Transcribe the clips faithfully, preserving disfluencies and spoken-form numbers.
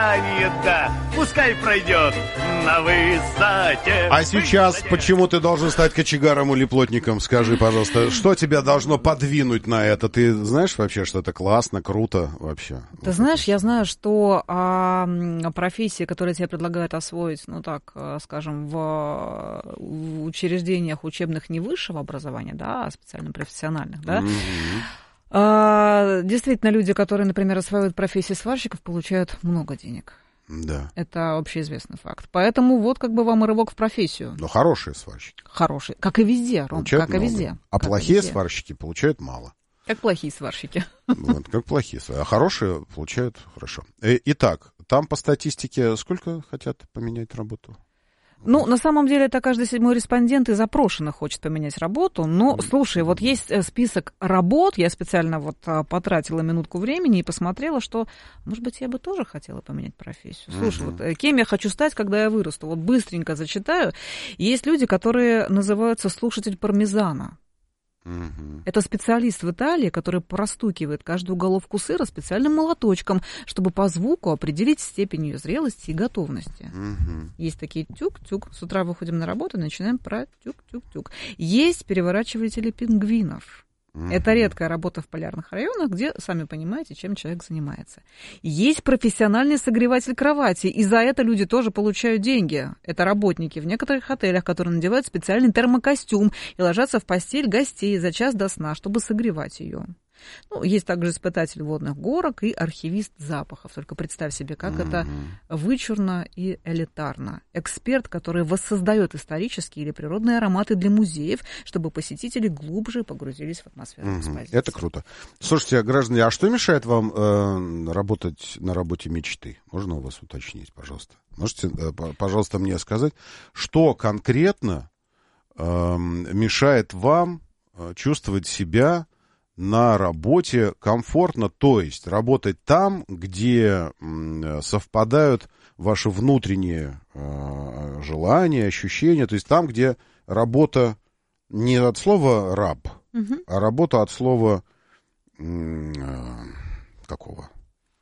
испытание, да, пускай пройдет на высоте. А сейчас почему ты должен стать кочегаром или плотником? Скажи, пожалуйста, что тебя должно подвинуть на это? Ты знаешь вообще, что это классно, круто вообще? Ты знаешь, я знаю, что а, профессии, которые тебе предлагают освоить, ну так, скажем, в, в учреждениях учебных не высшего образования, да, а специально профессиональных, да, mm-hmm. а, действительно, люди, которые, например, осваивают профессию сварщиков, получают много денег. Да. Это общеизвестный факт. Поэтому вот как бы вам и рывок в профессию. Но хорошие сварщики. Хорошие. Как и везде, Ром, получают как много. и везде. А как плохие везде. сварщики получают мало. Как плохие сварщики. Вот, как плохие сварщики. А хорошие получают хорошо. Итак, там по статистике сколько хотят поменять работу? Ну, на самом деле, это каждый седьмой респондент из опрошенных хочет поменять работу. Но, слушай, вот есть список работ, я специально вот потратила минутку времени и посмотрела, что, может быть, я бы тоже хотела поменять профессию. Слушай, uh-huh. вот кем я хочу стать, когда я вырасту? Вот быстренько зачитаю. Есть люди, которые называются слушатель пармезана. Uh-huh. Это специалист в Италии, который простукивает каждую головку сыра специальным молоточком, чтобы по звуку определить степень ее зрелости и готовности. Uh-huh. Есть такие тюк-тюк. С утра выходим на работу и начинаем про тюк-тюк-тюк. Есть переворачиватели пингвинов. Uh-huh. Это редкая работа в полярных районах, где, сами понимаете, чем человек занимается. Есть профессиональный согреватель кровати, и за это люди тоже получают деньги. Это работники в некоторых отелях, которые надевают специальный термокостюм и ложатся в постель гостей за час до сна, чтобы согревать ее. Ну, есть также испытатель водных горок и архивист запахов. Только представь себе, как mm-hmm. это вычурно и элитарно. Эксперт, который воссоздает исторические или природные ароматы для музеев, чтобы посетители глубже погрузились в атмосферу mm-hmm. экспозиции. Это круто. Слушайте, граждане, а что мешает вам э, работать на работе мечты? Можно у вас уточнить, пожалуйста? Можете, э, пожалуйста, мне сказать, что конкретно э, мешает вам э, чувствовать себя на работе комфортно, то есть работать там, где совпадают ваши внутренние э, желания, ощущения, то есть там, где работа не от слова раб, угу. а работа от слова э, какого?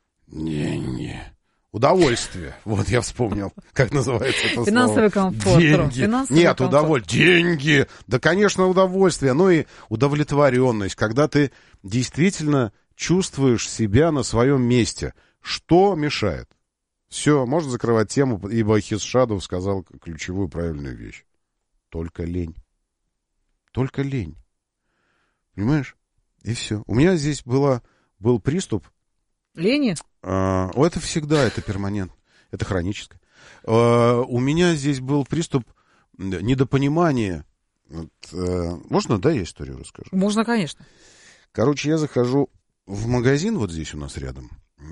Не-не. Удовольствие. Вот я вспомнил, как называется это Финансовый слово. Комфорт. Деньги. Финансовый Нет, комфорт. удовольствие. Деньги. Да, конечно, удовольствие. Ну и удовлетворенность, когда ты действительно чувствуешь себя на своем месте. Что мешает? Все, можно закрывать тему, ибо Хисшадов сказал ключевую правильную вещь. Только лень. Только лень. Понимаешь? И все. У меня здесь было, был приступ. Лени? А, это всегда, это перманент, это хроническое. А, у меня здесь был приступ недопонимания. Вот, а, можно, да, я историю расскажу? Можно, конечно. Короче, я захожу в магазин, вот здесь у нас рядом,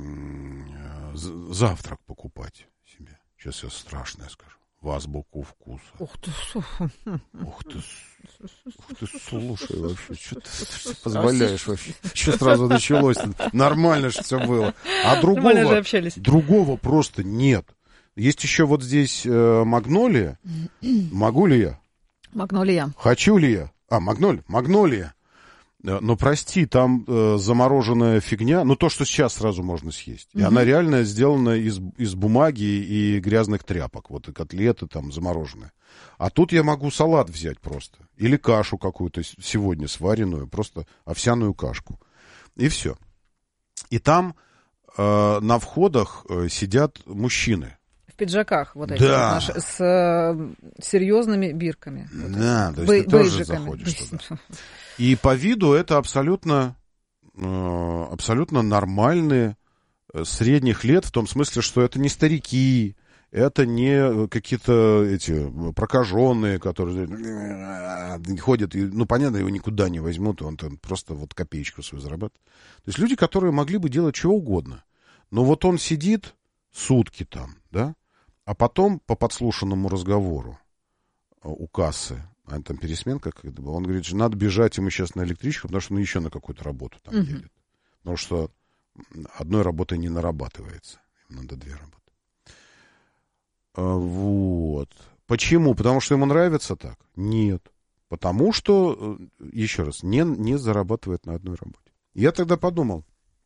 завтрак покупать себе. Сейчас я страшное скажу. В азбуку вкуса. Ух ты. Ух ты. Ух ты, слушай, вообще, что ты, что ты позволяешь вообще? Что сразу началось? Нормально же все было. А другого, другого просто нет. Есть еще вот здесь э, магнолия. Могу ли я? Магнолия. Хочу ли я? А, магнолия. Магнолия. Но прости, там э, замороженная фигня, ну то, что сейчас сразу можно съесть. И угу. она реально сделана из, из бумаги и грязных тряпок. Вот и котлеты там замороженные. А тут я могу салат взять просто. Или кашу какую-то сегодня сваренную, просто овсяную кашку. И все. И там э, на входах э, сидят мужчины. В пиджаках вот эти да. вот наши, с э, серьезными бирками. Вот да, эти. то есть Бей, ты тоже бейджиками. заходишь туда. И по виду это абсолютно, э, абсолютно нормальные э, средних лет, в том смысле, что это не старики, это не какие-то эти прокаженные, которые ходят, и, ну, понятно, его никуда не возьмут, он там просто вот копеечку свою зарабатывает. То есть люди, которые могли бы делать что угодно. Но вот он сидит сутки там, да, а потом по подслушанному разговору у кассы, а там пересменка, когда была, он говорит, что надо бежать ему сейчас на электричку, потому что он еще на какую-то работу там uh-huh. едет. Потому что одной работой не нарабатывается. Им надо две работы. А, вот. Почему? Потому что ему нравится так? Нет. Потому что, еще раз, не, не зарабатывает на одной работе. Я тогда подумал,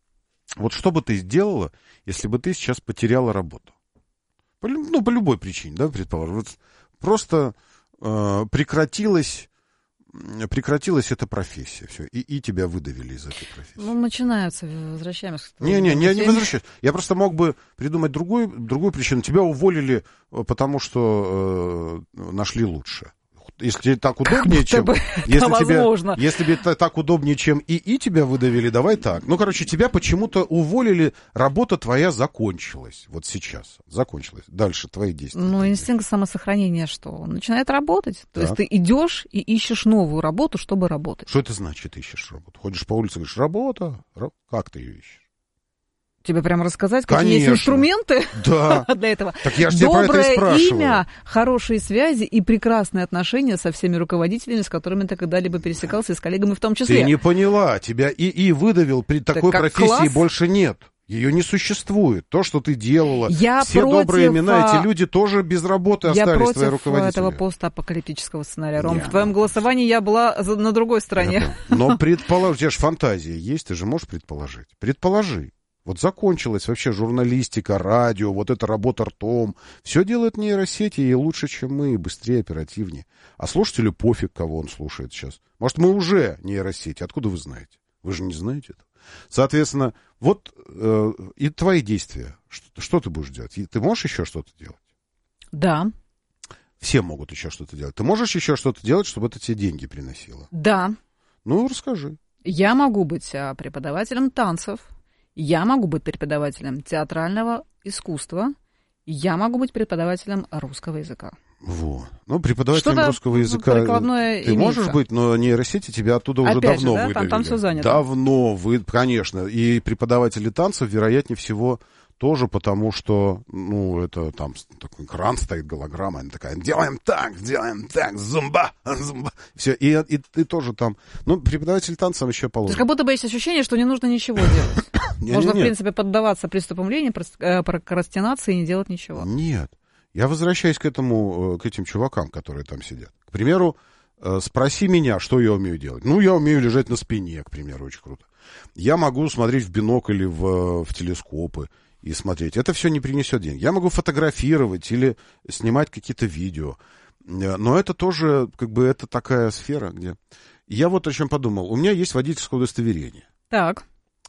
Вот что бы ты сделала, если бы ты сейчас потеряла работу? По, ну, по любой причине, да, предположим. Вот просто э, прекратилась, прекратилась эта профессия, все, и, и тебя выдавили из этой профессии. Ну, начинаются, возвращаемся. Не-не, я не возвращаюсь. Я просто мог бы придумать другую, другую причину. Тебя уволили, потому что э, нашли лучше. Если тебе так удобнее, чем... Если тебе, если тебе так удобнее, чем и, и тебя выдавили, давай так. Ну, короче, тебя почему-то уволили, работа твоя закончилась. Вот сейчас закончилась. Дальше твои действия. Ну, инстинкт самосохранения что? Он начинает работать. То есть ты идешь и ищешь новую работу, чтобы работать. Что это значит, ищешь работу? Ходишь по улице и говоришь, работа? Как ты ее ищешь? Тебе прямо рассказать, какие Конечно. есть инструменты да. для этого. Так я же тебя про это и спрашиваю. Доброе имя, хорошие связи и прекрасные отношения со всеми руководителями, с которыми ты когда-либо пересекался, и с коллегами в том числе. Ты не поняла. Тебя ИИ выдавил, при такой профессии класс? Больше нет. Ее не существует. То, что ты делала, я все против, добрые имена, эти люди тоже без работы я остались, твои руководители. Я против этого постапокалиптического сценария. Ром, в твоем голосовании я была на другой стороне. Но предположи, у тебя же фантазия есть, ты же можешь предположить. Предположи. Вот закончилась вообще журналистика, радио, вот эта работа ртом. Все делает нейросети и лучше, чем мы, и быстрее, оперативнее. А слушателю пофиг, кого он слушает сейчас. Может, мы уже нейросети. Откуда вы знаете? Вы же не знаете этого. Соответственно, вот э, и твои действия. Что, что ты будешь делать? Ты можешь еще что-то делать? Да. Все могут еще что-то делать. Ты можешь еще что-то делать, чтобы это тебе деньги приносило? Да. Ну, расскажи. Я могу быть преподавателем танцев. Я могу быть преподавателем театрального искусства. Я могу быть преподавателем русского языка. Вот. Ну, преподавателем Что-то русского языка ты имеется. Можешь быть, но нейросети тебя оттуда уже Опять давно же, да? выдавили. Там, там все занято. Давно, вы, конечно. И преподаватели танцев, вероятнее всего, тоже потому, что, ну, это там такой экран стоит, голограмма, она такая, делаем так, делаем так, зумба, зумба. Все, и, и ты тоже там. Ну, преподаватель танцев еще положено. То есть как будто бы есть ощущение, что не нужно ничего делать. Можно, в принципе, поддаваться приступам лени, прокрастинации и не делать ничего. Нет. Я возвращаюсь к этому, к этим чувакам, которые там сидят. К примеру, спроси меня, что я умею делать. Ну, я умею лежать на спине, к примеру, очень круто. Я могу смотреть в бинокль или в, в телескопы и смотреть. Это все не принесет денег. Я могу фотографировать или снимать какие-то видео. Но это тоже, как бы, это такая сфера, где... Я вот о чем подумал. У меня есть водительское удостоверение. Так.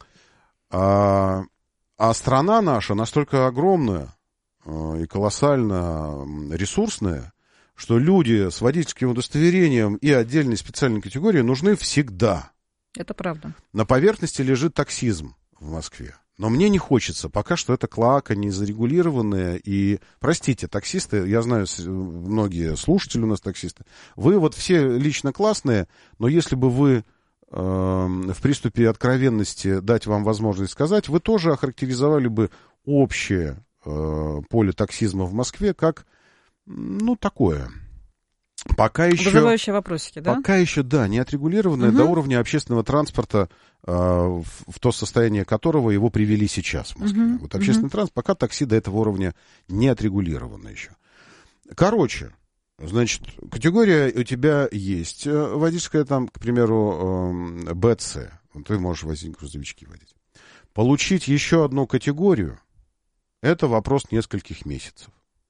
А, а страна наша настолько огромная и колоссально ресурсная, что люди с водительским удостоверением и отдельной специальной категорией нужны всегда. Это правда. На поверхности лежит таксизм в Москве. Но мне не хочется. Пока что это клоака не зарегулированная. И, простите, таксисты, я знаю, многие слушатели у нас таксисты, вы вот все лично классные, но если бы вы э, в приступе откровенности дать вам возможность сказать, вы тоже охарактеризовали бы общее э, поле таксизма в Москве как, ну, такое... Пока еще, вызывающие вопросики, да? Пока еще, да, не отрегулированное угу. до уровня общественного транспорта, э, в, в то состояние которого его привели сейчас в Москве. Угу. Вот общественный угу. транспорт, пока такси до этого уровня не отрегулировано еще. Короче, значит, категория у тебя есть водительская, там, к примеру, э, бэ цэ. Ты можешь возить грузовички водить. Получить еще одну категорию — это вопрос нескольких месяцев.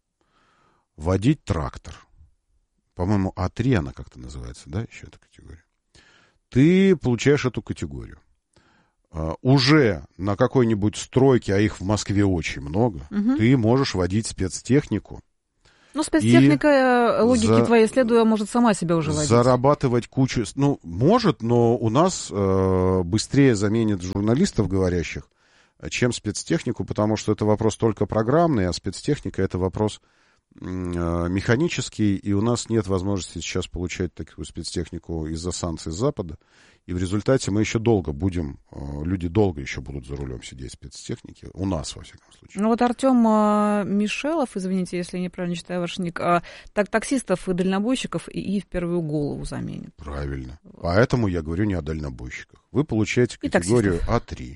Водить трактор. По-моему, а три она как-то называется, да, еще эта категория. Ты получаешь эту категорию. Uh, уже на какой-нибудь стройке, а их в Москве очень много, угу. ты можешь водить спецтехнику. Ну, спецтехника, логики за... твоей следуя, может сама себя уже водить. Зарабатывать кучу... Ну, может, но у нас э, быстрее заменят журналистов говорящих, чем спецтехнику, потому что это вопрос только программный, а спецтехника — это вопрос... механический, и у нас нет возможности сейчас получать такую спецтехнику из-за санкций с Запада, и в результате мы еще долго будем, люди долго еще будут за рулем сидеть спецтехники, у нас, во всяком случае. Ну вот Артем Мишелов, извините, если я неправильно читаю ваш ник, так, таксистов и дальнобойщиков и, и в первую голову заменит. Правильно. Поэтому я говорю не о дальнобойщиках. Вы получаете категорию а три,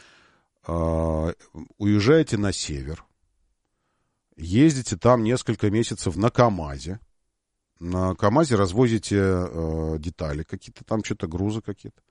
уезжаете на север, ездите там несколько месяцев на КАМАЗе. На КАМАЗе развозите э, детали какие-то, там что-то грузы какие-то.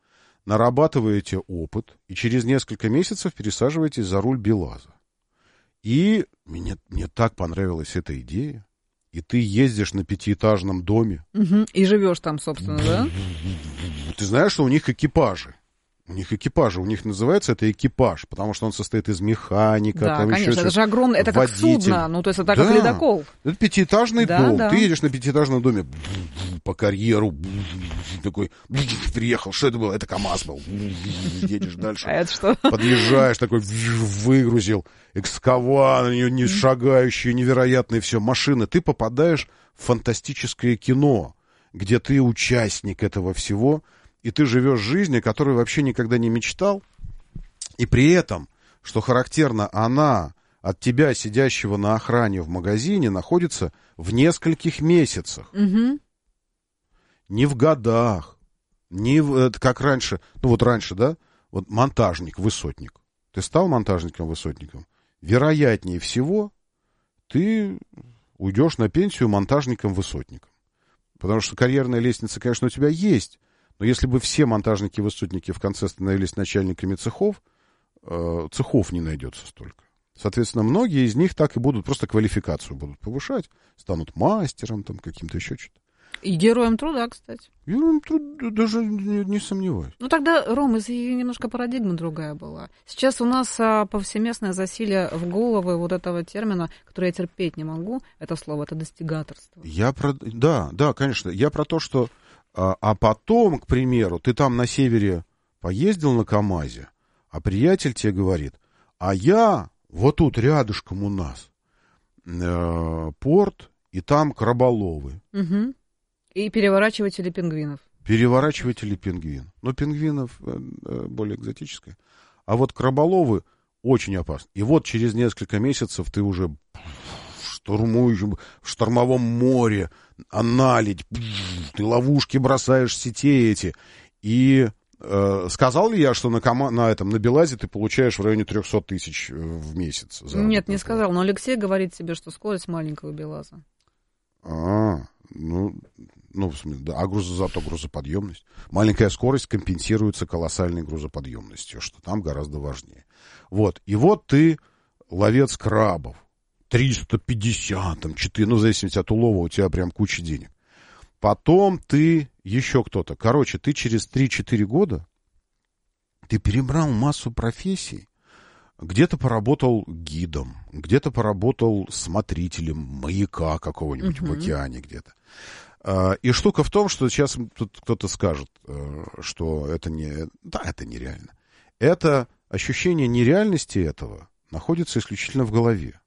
нарабатываете опыт и через несколько месяцев пересаживаетесь за руль БелАЗа. И мне, мне так понравилась эта идея. И ты ездишь на пятиэтажном доме. Угу. И живешь там, собственно, да? Ты знаешь, что у них экипажи. У них экипажи, у них называется это экипаж, потому что он состоит из механика. Да, там конечно, еще это же огромное, это как водитель. Судно, ну, то есть это да, как ледокол. Это пятиэтажный да, дом, да. ты едешь на пятиэтажном доме по карьеру, такой, приехал, что это было? Это КамАЗ был. Едешь дальше. А это что? Подъезжаешь, такой, выгрузил, экскаватор, не шагающие, невероятные все машины. Ты попадаешь в фантастическое кино, где ты участник этого всего, и ты живешь жизнью, которую вообще никогда не мечтал. И при этом, что характерно, она от тебя, сидящего на охране в магазине, находится в нескольких месяцах. Угу. Не в годах, не в, как раньше. Ну вот раньше, да? Вот монтажник, высотник. Ты стал монтажником-высотником? Вероятнее всего, ты уйдешь на пенсию монтажником-высотником. Потому что карьерная лестница, конечно, у тебя есть. Но если бы все монтажники-высотники в конце становились начальниками цехов, э, цехов не найдется столько. Соответственно, многие из них так и будут, просто квалификацию будут повышать, станут мастером, там, каким-то еще что-то. И героем труда, кстати. Героем труда даже не, не сомневаюсь. Ну тогда, Ром, если немножко парадигма другая была. Сейчас у нас а, повсеместное засилие в головы вот этого термина, который я терпеть не могу, это слово, это достигаторство. Я про... Да, да, конечно. Я про то, что... А, а потом, к примеру, ты там на севере поездил на КамАЗе, а приятель тебе говорит, а я вот тут рядышком у нас э, порт, и там краболовы. Угу. И переворачиватели пингвинов. Переворачиватели пингвин. Но пингвинов э, э, более экзотическое. А вот краболовы очень опасны. И вот через несколько месяцев ты уже штурмуешь в штормовом море, наледь, ты ловушки бросаешь, сетей эти. И э, сказал ли я, что на, кома- на этом, на БелАЗе ты получаешь в районе триста тысяч в месяц? Нет, не сказал. Но Алексей говорит себе, что скорость маленького БелАЗа. А, ну, ну, в смысле, да, а грузо, зато грузоподъемность. Маленькая скорость компенсируется колоссальной грузоподъемностью, что там гораздо важнее. Вот, и вот ты ловец крабов. триста пятьдесят, там, четыре, ну, в зависимости от улова, у тебя прям куча денег. Потом ты еще кто-то. Короче, ты через три-четыре года, ты перебрал массу профессий. Где-то поработал гидом, где-то поработал смотрителем маяка какого-нибудь uh-huh. в океане где-то. И штука в том, что сейчас тут кто-то скажет, что это не... Да, это нереально. Это ощущение нереальности этого находится исключительно в голове.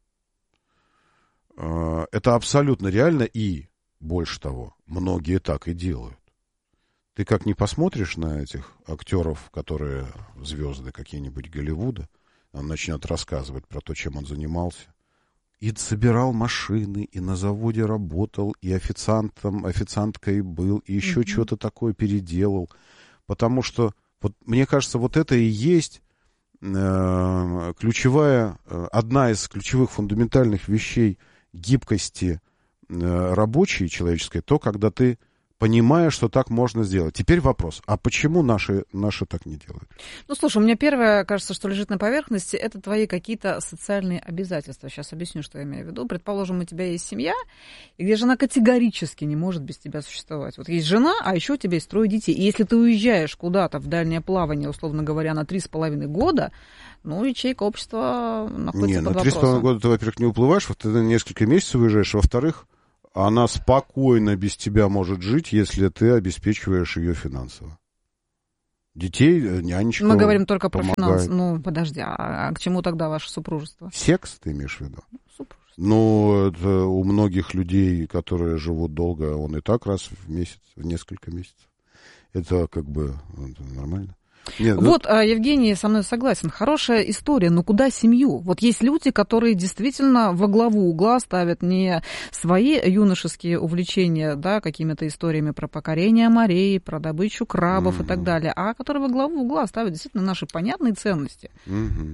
Это абсолютно реально, и, больше того, многие так и делают. Ты как ни посмотришь на этих актеров, которые звезды какие-нибудь Голливуда, он начнет рассказывать про то, чем он занимался. И собирал машины, и на заводе работал, и официантом, официанткой был, и еще mm-hmm. что-то такое переделал. Потому что, вот, мне кажется, вот это и есть э, ключевая, э, одна из ключевых фундаментальных вещей гибкости э, рабочей человеческой, то, когда ты понимаешь, что так можно сделать. Теперь вопрос, а почему наши, наши так не делают? Ну, слушай, у меня первое, кажется, что лежит на поверхности, это твои какие-то социальные обязательства. Сейчас объясню, что я имею в виду. Предположим, у тебя есть семья, и где жена категорически не может без тебя существовать. Вот есть жена, а еще у тебя есть трое детей. И если ты уезжаешь куда-то в дальнее плавание, условно говоря, на три с половиной года, ну, ячейка общества находится не, под вопросом. Не, на три с половиной года ты, во-первых, не уплываешь, ты на несколько месяцев уезжаешь, во-вторых, она спокойно без тебя может жить, если ты обеспечиваешь ее финансово. Детей, нянечка. Мы говорим только помогает. Про финансы. Ну, подожди, а, а к чему тогда ваше супружество? Секс, ты имеешь в виду? Супружество. Ну, это у многих людей, которые живут долго, он и так раз в месяц, в несколько месяцев. Это как бы это нормально. Нет, вот, ну... Евгений со мной согласен. Хорошая история, но куда семью? Вот есть люди, которые действительно во главу угла ставят не свои юношеские увлечения, да, какими-то историями про покорение морей, про добычу крабов mm-hmm. и так далее, а которые во главу угла ставят действительно наши понятные ценности. Mm-hmm.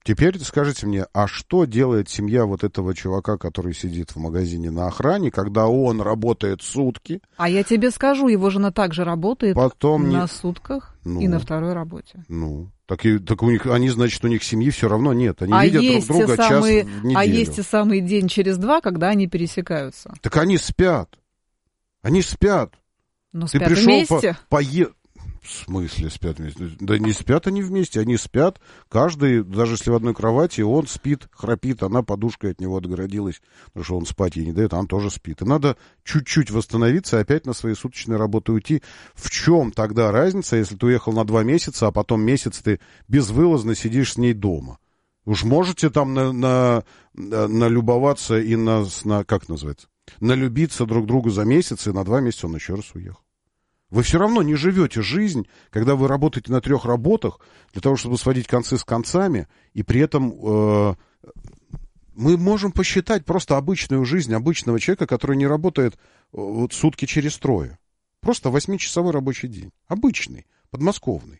Теперь скажите мне, а что делает семья вот этого чувака, который сидит в магазине на охране, когда он работает сутки? А я тебе скажу, его жена также работает потом на не... сутках ну, и на второй работе. Ну, так, и, так у них, они, значит, у них семьи все равно нет. Они а видят друг друга самые, час в неделю. А есть и самый день через два, когда они пересекаются. Так они спят. Они спят. Но Ты спят пришел вместе. По, по... В смысле спят вместе? Да не спят они вместе, они спят. Каждый, даже если в одной кровати, он спит, храпит, она подушкой от него отгородилась, потому что он спать ей не дает, а он тоже спит. И надо чуть-чуть восстановиться и опять на свои суточные работы уйти. В чем тогда разница, если ты уехал на два месяца, а потом месяц ты безвылазно сидишь с ней дома? Уж можете там на, на, налюбоваться и на, на... Как называется? Налюбиться друг другу за месяц, и на два месяца он еще раз уехал. Вы все равно не живете жизнь, когда вы работаете на трех работах, для того, чтобы сводить концы с концами, и при этом э, мы можем посчитать просто обычную жизнь обычного человека, который не работает э, вот, сутки через трое. Просто восьмичасовой рабочий день. Обычный, подмосковный.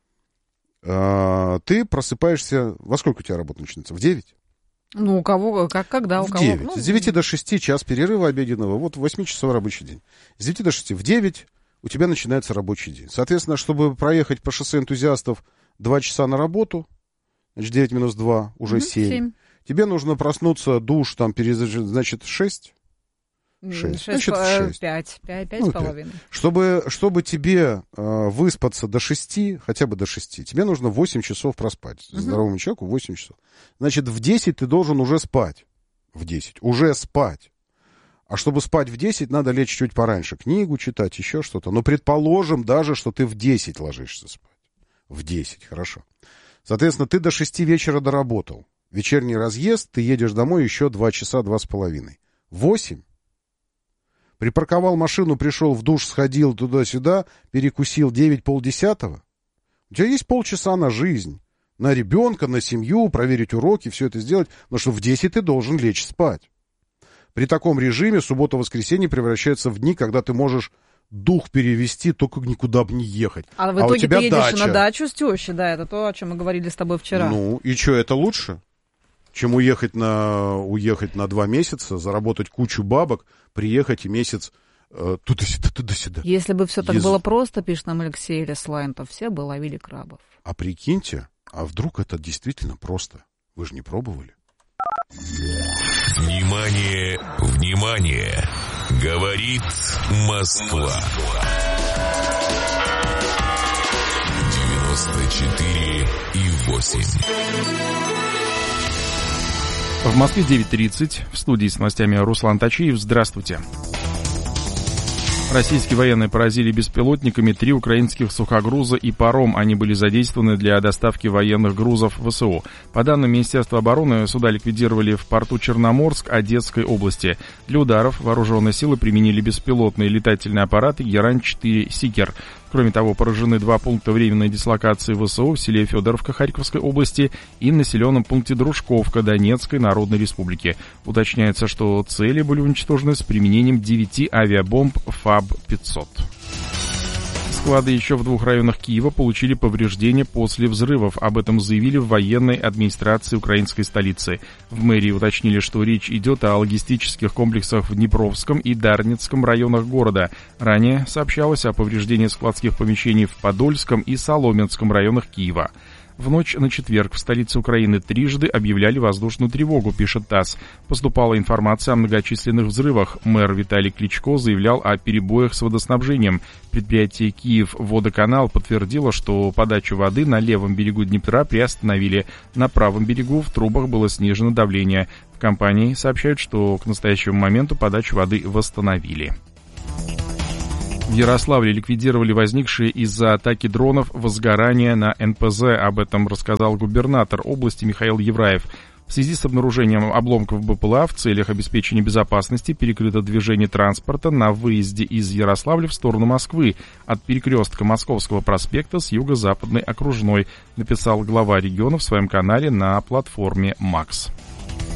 Э, ты просыпаешься... Во сколько у тебя работа начинается? В девять? Ну, у кого, как, когда, у в кого. девять. Ну, С девяти до шести, час перерыва обеденного, вот восьмичасовой рабочий день. С девяти до шести. В девять у тебя начинается рабочий день. Соответственно, чтобы проехать по шоссе энтузиастов два часа на работу, значит, девять минус два, уже семь. семь. Тебе нужно проснуться, душ, там, перезажать, значит, шесть. шесть. Значит, шесть. пять. пять, пять ну, с половиной. Чтобы, чтобы тебе э, выспаться до шести, хотя бы до шести, тебе нужно восемь часов проспать. Uh-huh. Здоровому человеку восемь часов. Значит, в десять ты должен уже спать. В десять. Уже спать. А чтобы спать в десять, надо лечь чуть пораньше. Книгу читать, еще что-то. Но предположим даже, что ты в десять ложишься спать. В десять, хорошо. Соответственно, ты до шести вечера доработал. Вечерний разъезд, ты едешь домой еще два часа, два с половиной. восемь. Припарковал машину, пришел в душ, сходил туда-сюда, перекусил девять, полдесятого. У тебя есть полчаса на жизнь. На ребенка, на семью, проверить уроки, все это сделать. Но что в десять ты должен лечь спать. При таком режиме суббота-воскресенье превращается в дни, когда ты можешь дух перевести, только никуда бы не ехать. А в а итоге у тебя ты едешь дача. на дачу с тещей, да, это то, о чем мы говорили с тобой вчера. Ну, и что, это лучше? Чем уехать на, уехать на два месяца, заработать кучу бабок, приехать и месяц э, туда-сюда, туда-сюда. Если бы все так Ез... было просто, пишет нам Алексей Леслайн, то все бы ловили крабов. А прикиньте, а вдруг это действительно просто? Вы же не пробовали? Внимание, внимание! Говорит Москва. девяносто четыре и восемь. В Москве девять тридцать. В студии с новостями Руслан Тачиев. Здравствуйте. Российские военные поразили беспилотниками три украинских сухогруза и паром. Они были задействованы для доставки военных грузов в ВСУ. По данным Министерства обороны, суда ликвидировали в порту Черноморск Одесской области. Для ударов вооруженные силы применили беспилотные летательные аппараты Герань четыре «Сикер». Кроме того, поражены два пункта временной дислокации ВСУ в селе Федоровка Харьковской области и населенном пункте Дружковка Донецкой Народной Республики. Уточняется, что цели были уничтожены с применением девяти авиабомб ФАБ пятьсот. Склады еще в двух районах Киева получили повреждения после взрывов. Об этом заявили в военной администрации украинской столицы. В мэрии уточнили, что речь идет о логистических комплексах в Днепровском и Дарницком районах города. Ранее сообщалось о повреждении складских помещений в Подольском и Соломенском районах Киева. В ночь на четверг в столице Украины трижды объявляли воздушную тревогу, пишет ТАСС. Поступала информация о многочисленных взрывах. Мэр Виталий Кличко заявлял о перебоях с водоснабжением. Предприятие «Киев-Водоканал» подтвердило, что подачу воды на левом берегу Днепра приостановили. На правом берегу в трубах было снижено давление. В компании сообщают, что к настоящему моменту подачу воды восстановили. В Ярославле ликвидировали возникшие из-за атаки дронов возгорания на эн пэ зэ. Об этом рассказал губернатор области Михаил Евраев. В связи с обнаружением обломков бэ пэ эл а в целях обеспечения безопасности перекрыто движение транспорта на выезде из Ярославля в сторону Москвы от перекрестка Московского проспекта с юго-западной окружной, написал глава региона в своем канале на платформе «Макс».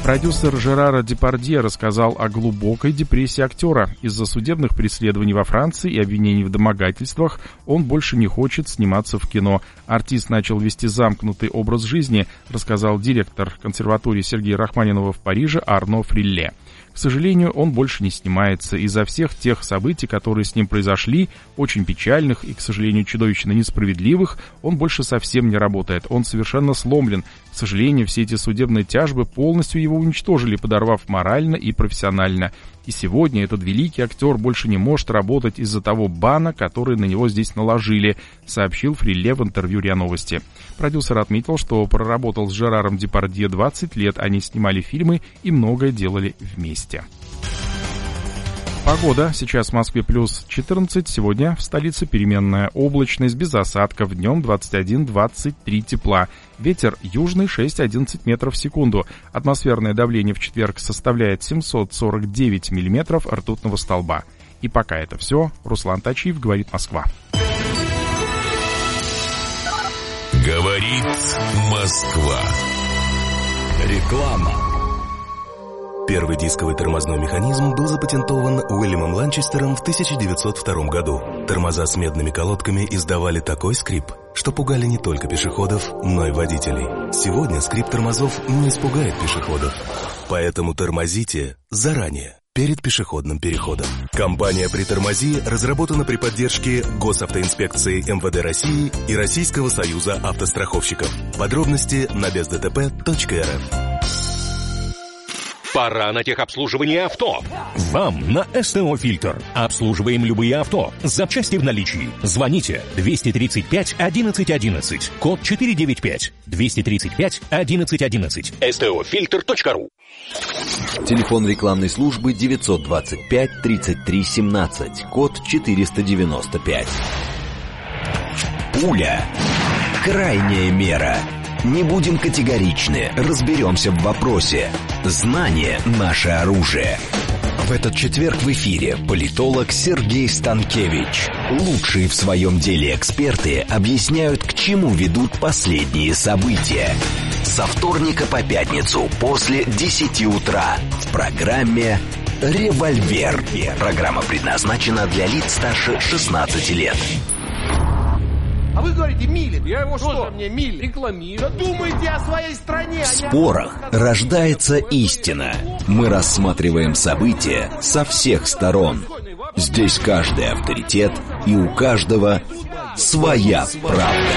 Продюсер Жерара Депардье рассказал о глубокой депрессии актера. Из-за судебных преследований во Франции и обвинений в домогательствах он больше не хочет сниматься в кино. Артист начал вести замкнутый образ жизни, рассказал директор консерватории Сергея Рахманинова в Париже Арно Фрилле. К сожалению, он больше не снимается. Из-за всех тех событий, которые с ним произошли, очень печальных и, к сожалению, чудовищно несправедливых, он больше совсем не работает. Он совершенно сломлен. К сожалению, все эти судебные тяжбы полностью его уничтожили, подорвав морально и профессионально. И сегодня этот великий актер больше не может работать из-за того бана, который на него здесь наложили, сообщил Фрилле в интервью РИА Новости. Продюсер отметил, что проработал с Жераром Депардье двадцать лет, они снимали фильмы и многое делали вместе. Погода. Сейчас в Москве плюс четырнадцать, сегодня в столице переменная облачность, без осадков, днем двадцать один - двадцать три тепла. Ветер южный шесть-одиннадцать метров в секунду. Атмосферное давление в четверг составляет семьсот сорок девять миллиметров ртутного столба. И пока это все. Руслан Тачиев, говорит Москва. Говорит Москва. Реклама. Первый дисковый тормозной механизм был запатентован Уильямом Ланчестером в тысяча девятьсот втором году. Тормоза с медными колодками издавали такой скрип, что пугали не только пешеходов, но и водителей. Сегодня скрип тормозов не испугает пешеходов. Поэтому тормозите заранее, перед пешеходным переходом. Компания «Притормози» разработана при поддержке Госавтоинспекции эм вэ дэ России и Российского союза автостраховщиков. Подробности на без дэ тэ пэ точка эр эф. Пора на техобслуживание авто. Вам на эс тэ о «Фильтр». Обслуживаем любые авто. Запчасти в наличии. Звоните двести тридцать пять одиннадцать одиннадцать. Код четыреста девяносто пять. двести тридцать пять одиннадцать одиннадцать. эс тэ о фильтр точка ру. Телефон рекламной службы девятьсот двадцать пять тридцать три семнадцать. Код четыреста девяносто пять. Пуля. Крайняя мера. Не будем категоричны, разберемся в вопросе. Знание – наше оружие. В этот четверг в эфире политолог Сергей Станкевич. Лучшие в своем деле эксперты объясняют, к чему ведут последние события. Со вторника по пятницу после десяти утра в программе «Револьвер». Программа предназначена для лиц старше шестнадцати лет. А вы говорите, милит. Я его что? Тоже мне милит. Рекламирую. Да думайте о своей стране. В спорах рождается истина. Мы рассматриваем события со всех сторон. Здесь каждый авторитет, и у каждого своя правда.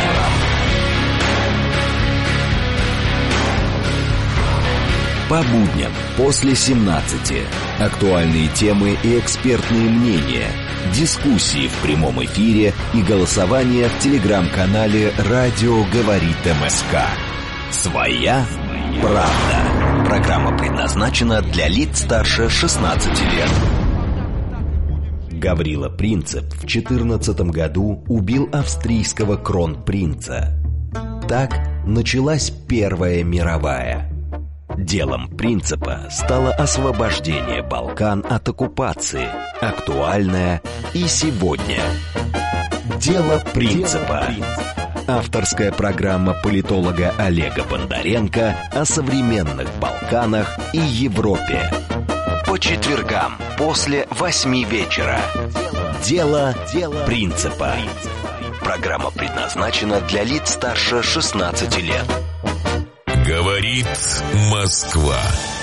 По будням после семнадцати. Актуальные темы и экспертные мнения. Дискуссии в прямом эфире и голосование в телеграм-канале «Радио говорит эм эс ка». Своя правда. Программа предназначена для лиц старше шестнадцати лет. Гаврила Принцип в четырнадцатом году убил австрийского кронпринца. Так началась Первая мировая. Делом Принципа стало освобождение Балкан от оккупации, актуальное и сегодня. Дело Принципа. Авторская программа политолога Олега Бондаренко о современных Балканах и Европе. По четвергам после восьми вечера. Дело Принципа. Программа предназначена для лиц старше шестнадцати лет. Говорит Москва.